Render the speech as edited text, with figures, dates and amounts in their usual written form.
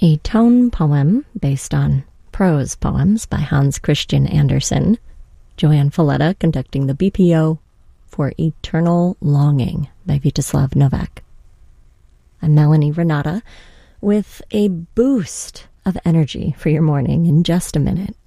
a tone poem based on prose poems by Hans Christian Andersen. Joanne Falletta conducting the BPO for Eternal Longing by Vyacheslav Novak. I'm Melanie Renata with a boost of energy for your morning in just a minute.